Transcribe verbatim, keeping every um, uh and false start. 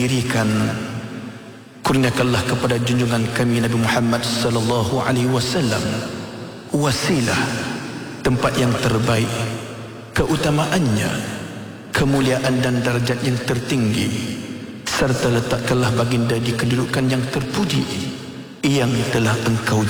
didirikan. Kurniakanlah kepada junjungan kami Nabi Muhammad sallallahu alaihi wasallam wasilah, tempat yang terbaik, keutamaannya, kemuliaan dan darjat yang tertinggi, serta letakkanlah baginda di kedudukan yang terpuji yang telah engkau